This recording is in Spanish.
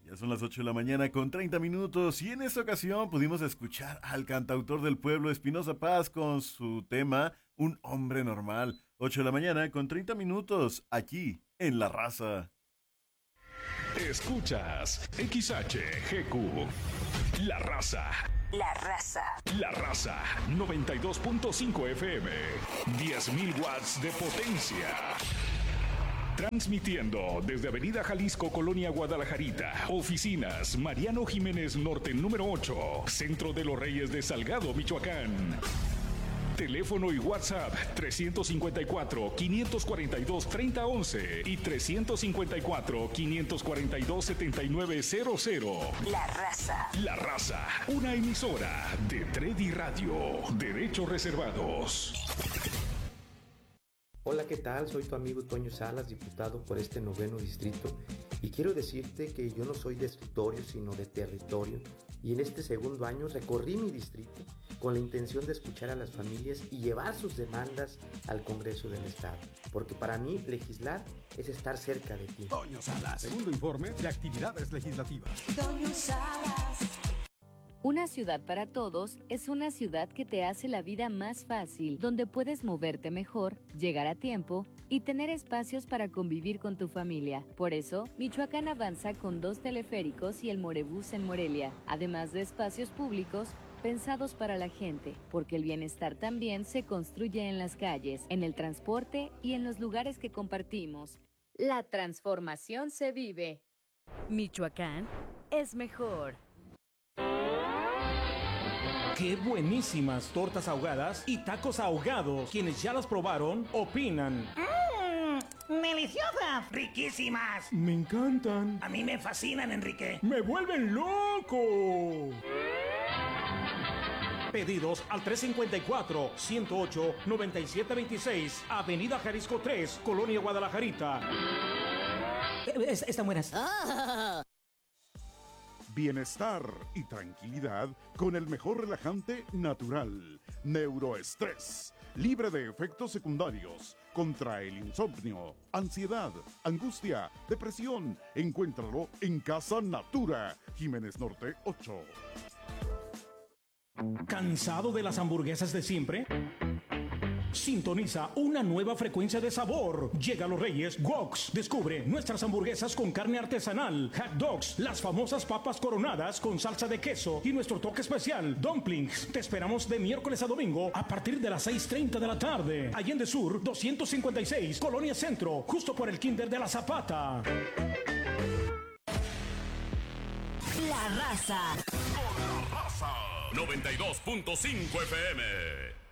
Ya son las 8 de la mañana con 30 minutos y en esta ocasión pudimos escuchar al cantautor del pueblo Espinoza Paz con su tema Un hombre normal. 8 de la mañana con 30 minutos aquí en La Raza. Escuchas XHGQ, La Raza. La Raza. La Raza, 92.5 FM, 10.000 watts de potencia. Transmitiendo desde Avenida Jalisco, Colonia Guadalajarita. Oficinas, Mariano Jiménez Norte, número 8. Centro de los Reyes de Salgado, Michoacán. Teléfono y WhatsApp 354-542-3011 y 354-542-7900. La Raza. La Raza, una emisora de Tredi Radio. Derechos reservados. Hola, ¿qué tal? Soy tu amigo Toño Salas, diputado por este 9º distrito, y quiero decirte que yo no soy de escritorio, sino de territorio, y en este segundo año recorrí mi distrito con la intención de escuchar a las familias y llevar sus demandas al Congreso del Estado, porque para mí legislar es estar cerca de ti. Toño Salas, segundo informe de actividades legislativas. Toño Salas. Una ciudad para todos es una ciudad que te hace la vida más fácil, donde puedes moverte mejor, llegar a tiempo y tener espacios para convivir con tu familia. Por eso, Michoacán avanza con 2 teleféricos y el Morebús en Morelia, además de espacios públicos pensados para la gente, porque el bienestar también se construye en las calles, en el transporte y en los lugares que compartimos. La transformación se vive. Michoacán es mejor. ¡Qué buenísimas tortas ahogadas y tacos ahogados! Quienes ya las probaron, opinan. ¡Deliciosas! ¡Riquísimas! ¡Me encantan! A mí me fascinan, Enrique. ¡Me vuelven loco! Pedidos al 354-108-9726, Avenida Jalisco 3, Colonia Guadalajarita. Están buenas. Bienestar y tranquilidad con el mejor relajante natural. Neuroestrés, libre de efectos secundarios, contra el insomnio, ansiedad, angustia, depresión. Encuéntralo en Casa Natura, Jiménez Norte 8. ¿Cansado de las hamburguesas de siempre? Sintoniza una nueva frecuencia de sabor. Llega a Los Reyes Woks. Descubre nuestras hamburguesas con carne artesanal, hot dogs, las famosas papas coronadas con salsa de queso y nuestro toque especial, dumplings. Te esperamos de miércoles a domingo a partir de las 6:30 de la tarde. Allende Sur 256, Colonia Centro, justo por el Kinder de la Zapata. La Raza. Con La Raza, 92.5 FM.